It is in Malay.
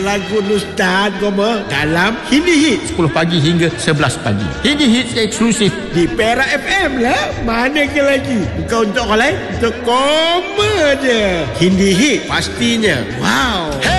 Lagu Ustaz Goma dalam Hindi Hit 10 pagi hingga 11 pagi. Hindi Hits eksklusif di Perak FM lah. Mana ke lagi? Bukan untuk orang lain, untuk Goma je. Hindi Hit pastinya wow.